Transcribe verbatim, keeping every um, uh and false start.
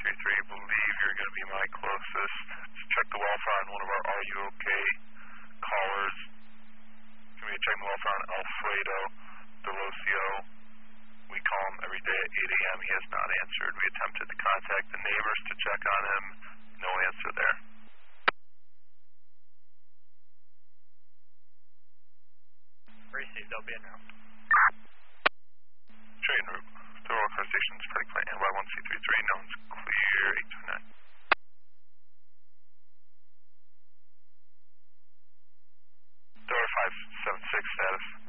three three, believe you're going to be my closest. Just check the welfare on one of our Are You Okay callers. Give me a check the welfare on Alfredo Delosio. We call him every day at eight A M He has not answered. We attempted to contact the neighbors to check on him. No answer there. Received, I'll be in now. Train route. Thorough car stations, Freddy Plant, N Y one C three three, known's clear, eight two nine. Door five seven six status.